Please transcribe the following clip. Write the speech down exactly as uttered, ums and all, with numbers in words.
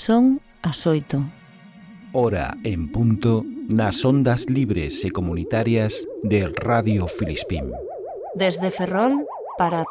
son as oito. Hora en punto nas ondas libres e comunitarias de Radio Filispín. Desde Ferrol para